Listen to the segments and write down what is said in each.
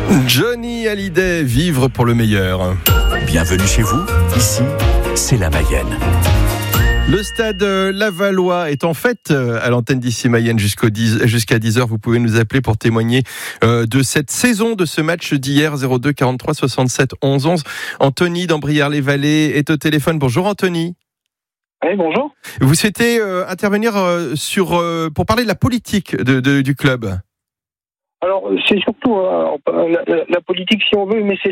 Johnny Hallyday, vivre pour le meilleur. Bienvenue chez vous, ici, c'est la Mayenne. Le stade Lavallois est en fête à l'antenne d'ici Mayenne jusqu'à 10h. Vous pouvez nous appeler pour témoigner de cette saison, de ce match d'hier, 02 43 67 11 11. Anthony d'Ambrières-les-Vallées est au téléphone. Bonjour Anthony. Oui, bonjour. Vous souhaitez intervenir pour parler de la politique du club. Alors, c'est surtout la politique, si on veut, mais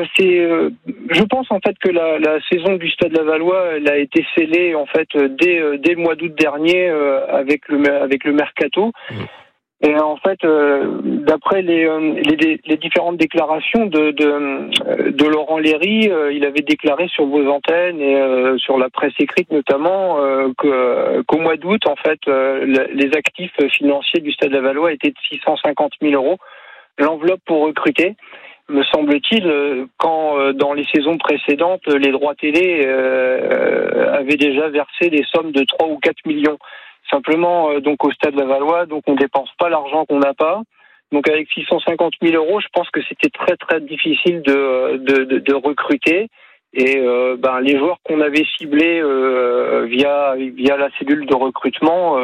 je pense en fait que la saison du Stade Lavallois, elle a été scellée en fait dès le mois d'août dernier avec le mercato. Et en fait, d'après les différentes déclarations de Laurent Léry, il avait déclaré sur vos antennes et sur la presse écrite notamment qu'au mois d'août, en fait, les actifs financiers du Stade Lavallois étaient de 650 000 €. L'enveloppe pour recruter, me semble-t-il, quand dans les saisons précédentes, les droits télé avaient déjà versé des sommes de 3 ou 4 millions. Simplement, donc au Stade Lavallois, donc on dépense pas l'argent qu'on n'a pas. Donc avec 650 000 €, je pense que c'était très très difficile de recruter. Et les joueurs qu'on avait ciblés via la cellule de recrutement,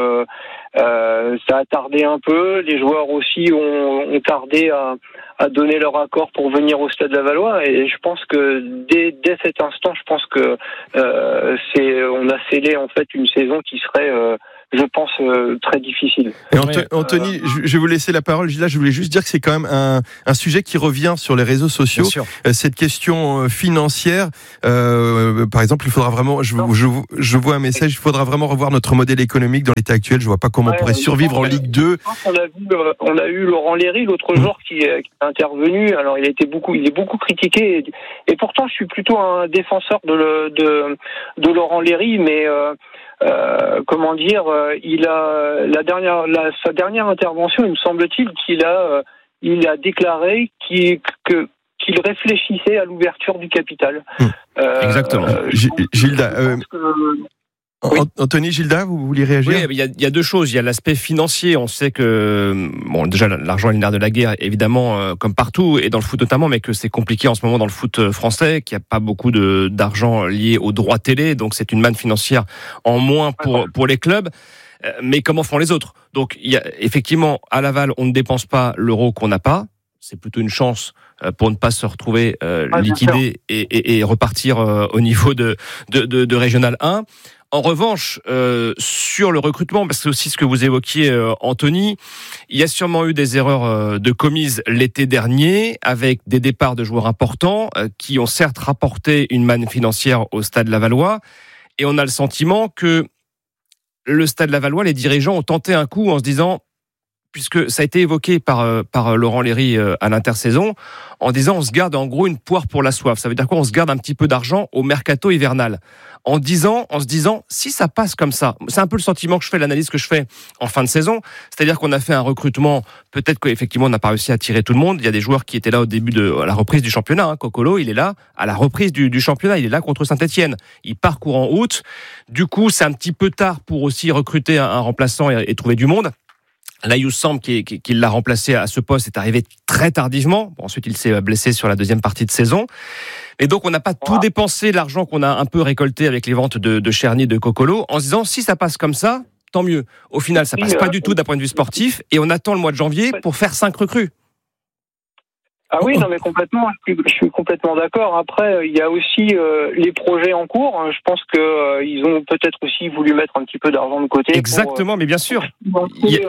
ça a tardé un peu. Les joueurs aussi ont tardé à donner leur accord pour venir au Stade Lavallois. Et je pense que dès cet instant, je pense que on a scellé en fait une saison qui serait je pense très difficile. Et Anthony, je vais vous laisser la parole. Là, je voulais juste dire que c'est quand même un sujet qui revient sur les réseaux sociaux. Cette question financière, par exemple, il faudra vraiment, je vois un message, il faudra vraiment revoir notre modèle économique dans l'état actuel. Je vois pas comment on pourrait survivre en Ligue 2. On a eu Laurent Léry l'autre jour qui est intervenu. Alors, il est beaucoup critiqué et pourtant, je suis plutôt un défenseur de Laurent Léry, mais comment dire, il a sa dernière intervention, il me semble-t-il qu'il a déclaré qu'il réfléchissait à l'ouverture du capital. Exactement. Gilda, oui. Anthony, Gilda, vous vouliez réagir ? Oui, il y a deux choses. Il y a l'aspect financier. On sait que, déjà, l'argent est le nerf de la guerre, évidemment, comme partout, et dans le foot notamment, mais que c'est compliqué en ce moment dans le foot français, qu'il n'y a pas beaucoup d'argent lié aux droits télé, donc c'est une manne financière en moins pour les clubs. Mais comment font les autres ? Donc, il y a, effectivement, à Laval, on ne dépense pas l'euro qu'on n'a pas. C'est plutôt une chance pour ne pas se retrouver liquidé et repartir au niveau de Régional 1. En revanche, sur le recrutement, parce que c'est aussi ce que vous évoquiez, Anthony, il y a sûrement eu des erreurs de commises l'été dernier, avec des départs de joueurs importants qui ont certes rapporté une manne financière au Stade Lavallois, et on a le sentiment que le Stade Lavallois, les dirigeants ont tenté un coup en se disant, puisque ça a été évoqué par Laurent Léry à l'intersaison, en disant on se garde en gros une poire pour la soif. Ça veut dire quoi ? On se garde un petit peu d'argent au mercato hivernal. En se disant, si ça passe comme ça, c'est un peu le sentiment que je fais, l'analyse que je fais en fin de saison, c'est-à-dire qu'on a fait un recrutement, peut-être qu'effectivement on n'a pas réussi à attirer tout le monde, il y a des joueurs qui étaient là au début à la reprise du championnat, Kokolo, il est là à la reprise du championnat, il est là contre Saint-Etienne, il part courant août, du coup c'est un petit peu tard pour aussi recruter un remplaçant et trouver du monde. Là, Youssef Samb, qui l'a remplacé à ce poste, est arrivé très tardivement. Bon, ensuite, il s'est blessé sur la deuxième partie de saison. Et donc, on n'a pas tout dépensé, l'argent qu'on a un peu récolté avec les ventes de Cherny, de Kokolo, en se disant, si ça passe comme ça, tant mieux. Au final, ça passe pas du tout d'un point de vue sportif, et on attend le mois de janvier pour faire 5 recrues. Ah oui, non mais complètement, je suis complètement d'accord. Après, il y a aussi les projets en cours. Je pense que ils ont peut-être aussi voulu mettre un petit peu d'argent de côté. Exactement, mais bien sûr. On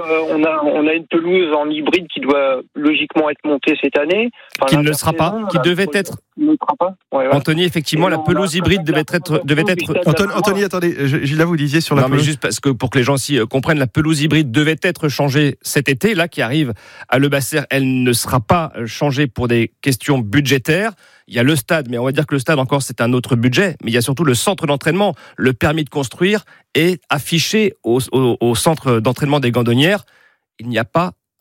a une pelouse en hybride qui doit logiquement être montée cette année. Qui ne le sera pas, qui devait être. Ne sera pas. Ouais. Anthony, effectivement, la pelouse hybride devait être. Anthony, attendez, Gilles, vous disiez sur la pelouse. Non, mais juste parce que pour que les gens aussi comprennent, la pelouse hybride devait être changée cet été, là, qui arrive à Le Basser, elle ne sera pas changée pour des questions budgétaires. Il y a le stade, mais on va dire que le stade encore c'est un autre budget, mais il y a surtout le centre d'entraînement. Le permis de construire est affiché au centre d'entraînement des Gandonnières. Il n'y a pas un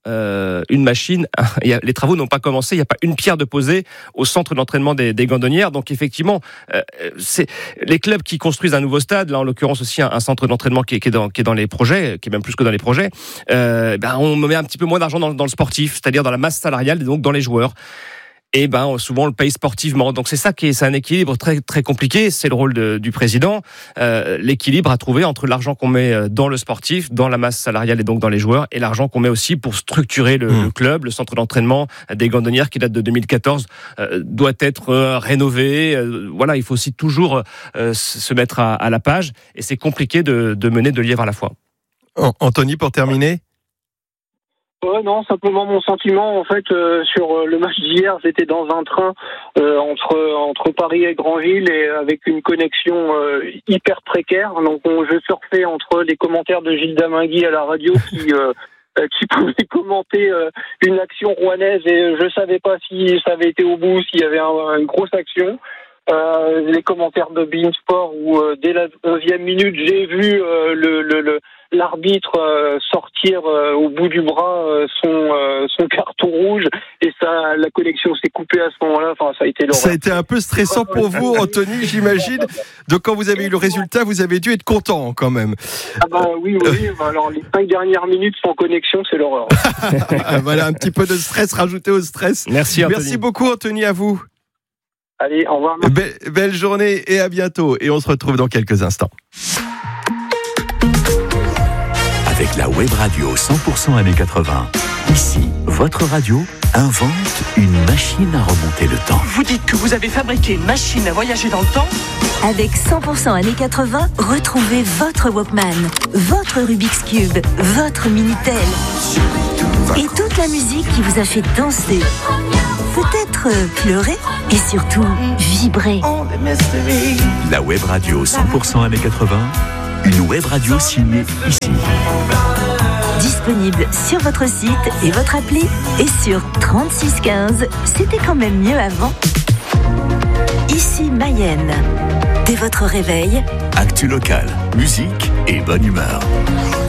une machine. Les travaux n'ont pas commencé. Il n'y a pas une pierre de posée au centre d'entraînement des Gandonnières. Donc effectivement, c'est les clubs qui construisent un nouveau stade, là en l'occurrence aussi un centre d'entraînement qui est dans les projets, qui est même plus que dans les projets. On met un petit peu moins d'argent dans le sportif, c'est-à-dire dans la masse salariale et donc dans les joueurs. Et souvent on le paye sportivement. Donc c'est un équilibre très très compliqué. C'est le rôle du président, l'équilibre à trouver entre l'argent qu'on met dans le sportif, dans la masse salariale et donc dans les joueurs, et l'argent qu'on met aussi pour structurer le club, le centre d'entraînement des Gandonnières qui date de 2014 doit être rénové. Voilà, il faut aussi toujours se mettre à la page, et c'est compliqué de mener deux lièvres à la fois. Anthony, pour terminer. Non, simplement mon sentiment en fait sur le match d'hier, c'était dans un train entre Paris et Granville, et avec une connexion hyper précaire. Donc je surfais entre les commentaires de Gilles Damingui à la radio qui pouvait commenter une action rouennaise, et je savais pas si ça avait été au bout, s'il y avait une grosse action. Les commentaires de beIN Sport où dès la 11e minute j'ai vu l'arbitre sortir au bout du bras son carton rouge, et la connexion s'est coupée à ce moment-là. Enfin, ça a été l'horreur. Ça a été un peu stressant pour vous, Anthony, j'imagine. Donc quand vous avez eu le résultat, vous avez dû être content quand même. Oui. Alors les 5 dernières minutes sans connexion, c'est l'horreur. Voilà, un petit peu de stress rajouté au stress. Merci Anthony. Merci beaucoup Anthony, à vous. Allez, au revoir. Belle journée et à bientôt. Et on se retrouve dans quelques instants. Avec la web radio 100% années 80. Ici, votre radio invente une machine à remonter le temps. Vous dites que vous avez fabriqué une machine à voyager dans le temps ? Avec 100% années 80, retrouvez votre Walkman, votre Rubik's Cube, votre Minitel et toute la musique qui vous a fait danser, peut-être pleurer et surtout vibrer. La web radio 100% années 80, une web radio signée ici. Disponible sur votre site et votre appli, et sur 3615. C'était quand même mieux avant. Ici Mayenne. Dès votre réveil, actu local, musique et bonne humeur.